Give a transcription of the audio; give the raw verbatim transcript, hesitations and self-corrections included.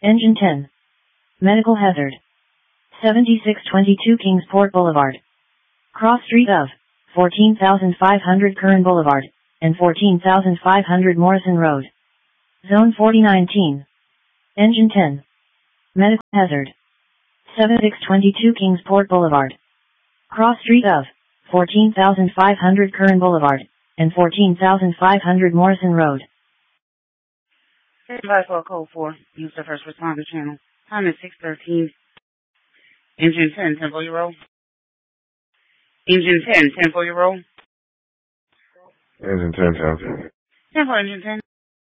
Engine ten. Medical hazard. seventy-six twenty-two Kingsport Boulevard. Cross street of fourteen thousand five hundred Curran Boulevard, and fourteen thousand five hundred Morrison Road. Zone forty nineteen. Engine ten. Medical hazard. seventy-six twenty-two Kingsport Boulevard. Cross street of fourteen thousand five hundred Curran Boulevard, and fourteen thousand five hundred Morrison Road. Advice for code four. Use the first responder channel. Time is six thirteen. Engine ten, ten for your roll. Engine ten, ten for your roll. Engine ten, ten. ten for engine ten.